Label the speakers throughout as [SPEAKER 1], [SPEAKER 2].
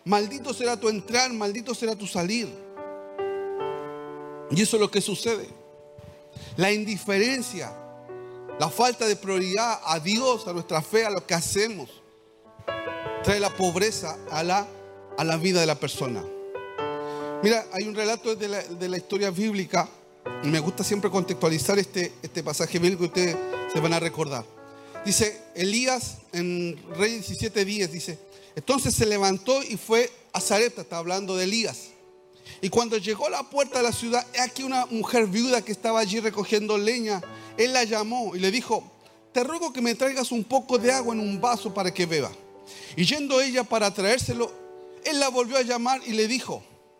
[SPEAKER 1] Maldito será tu entrar, maldito será tu salir. Y eso es lo que sucede. La indiferencia, la falta de prioridad a Dios, a nuestra fe, a lo que hacemos, trae la pobreza a la vida de la persona. Mira, hay un relato de la historia bíblica, y me gusta siempre contextualizar este pasaje bíblico que ustedes se van a recordar. Dice Elías en Reyes 17:10, dice: entonces se levantó y fue a Sarepta, está hablando de Elías. Y cuando llegó a la puerta de la ciudad, he aquí una mujer viuda que estaba allí recogiendo leña. Él la llamó y le dijo: te ruego que me traigas un poco de agua en un vaso para que beba. Y yendo ella para traérselo, él la volvió a llamar y le dijo: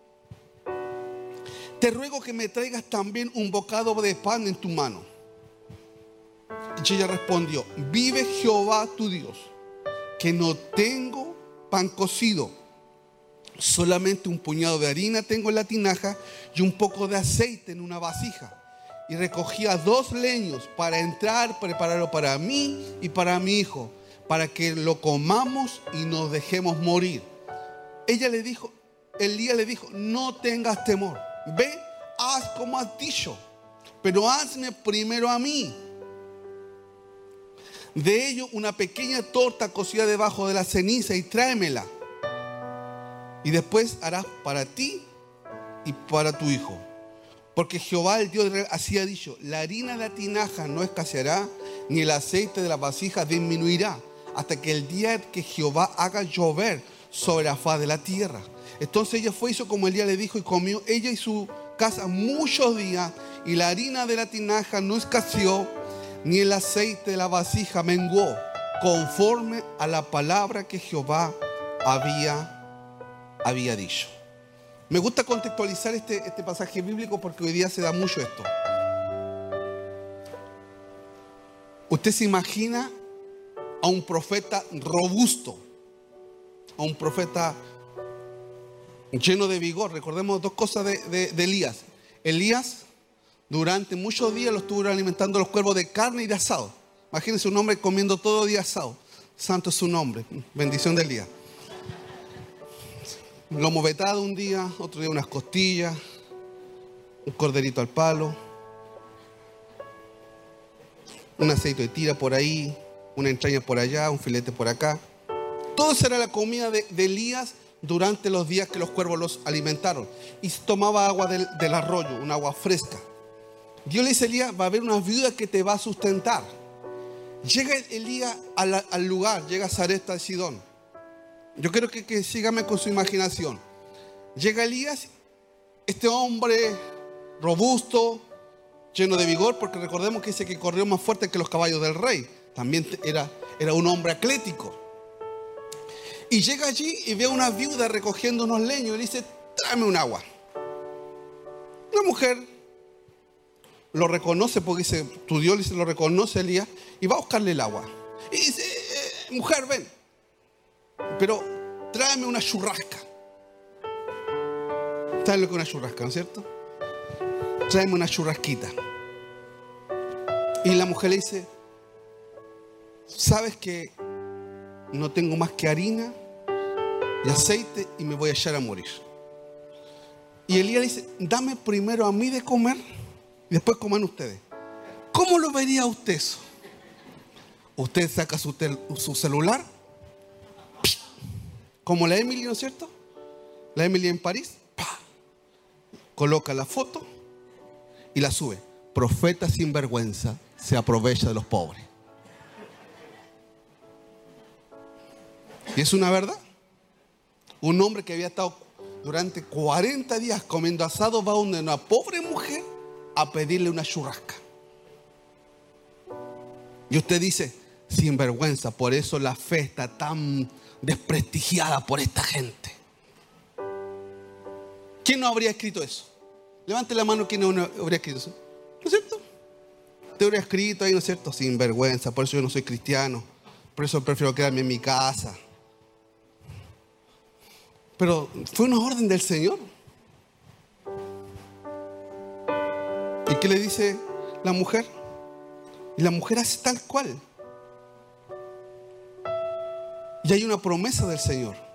[SPEAKER 1] te ruego que me traigas también un bocado de pan en tu mano. Y ella respondió: vive Jehová tu Dios, que no tengo pan cocido, solamente un puñado de harina tengo en la tinaja y un poco de aceite en una vasija. Y recogía 2 leños para entrar, prepararlo para mí y para mi hijo, para que lo comamos y nos dejemos morir. Elías le dijo: no tengas temor, ve, haz como has dicho, pero hazme primero a mí de ello una pequeña torta cocida debajo de la ceniza y tráemela. Y después harás para ti y para tu hijo. Porque Jehová, el Dios de Israel, así ha dicho: la harina de la tinaja no escaseará, ni el aceite de la vasija disminuirá, hasta que el día que Jehová haga llover sobre la faz de la tierra. Entonces ella fue, hizo como Elías le dijo, y comió ella y su casa muchos días, y la harina de la tinaja no escaseó, ni el aceite de la vasija menguó, conforme a la palabra que Jehová había dicho. Me gusta contextualizar este pasaje bíblico porque hoy día se da mucho esto. Usted se imagina a un profeta robusto, a un profeta lleno de vigor. Recordemos 2 cosas de Elías. Elías durante muchos días lo estuvieron alimentando los cuervos de carne y de asado. Imagínense un hombre comiendo todo día asado. Santo es su nombre. Bendición de Elías. Lomo vetado un día, otro día unas costillas, un corderito al palo, un aceite de tira por ahí, una entraña por allá, un filete por acá. Todo eso era la comida de Elías durante los días que los cuervos los alimentaron. Y se tomaba agua del arroyo, un agua fresca. Dios le dice a Elías: va a haber una viuda que te va a sustentar. Llega Elías al lugar, llega a Sarepta de Sidón. Yo quiero que sígame con su imaginación. Llega Elías, este hombre robusto, lleno de vigor, porque recordemos que dice que corrió más fuerte que los caballos del rey. También era un hombre atlético. Y llega allí y ve a una viuda recogiendo unos leños y le dice: tráeme un agua. La mujer lo reconoce, porque dice, tu Dios dice, lo reconoce Elías, y va a buscarle el agua. Y dice: mujer, ven, pero tráeme una churrasca. ¿Sabes lo que es una churrasca, no es cierto? Tráeme una churrasquita. Y la mujer le dice: ¿sabes que no tengo más que harina y aceite y me voy a echar a morir? Y Elías le dice: dame primero a mí de comer y después coman ustedes. ¿Cómo lo vería usted eso? Usted saca su celular, como la Emily, ¿no es cierto? La Emily en París, coloca la foto y la sube. Profeta sin vergüenza se aprovecha de los pobres. Y es una verdad. Un hombre que había estado durante 40 días comiendo asado va a una pobre mujer a pedirle una churrasca. Y usted dice: sin vergüenza. Por eso la fe está tan desprestigiada por esta gente. ¿Quién no habría escrito eso? Levante la mano. ¿Quién no habría escrito eso? ¿No es cierto? Te habría escrito ahí, ¿no es cierto? Sin vergüenza. Por eso yo no soy cristiano. Por eso prefiero quedarme en mi casa. Pero fue una orden del Señor. ¿Y qué le dice la mujer? Y la mujer hace tal cual. Y hay una promesa del Señor.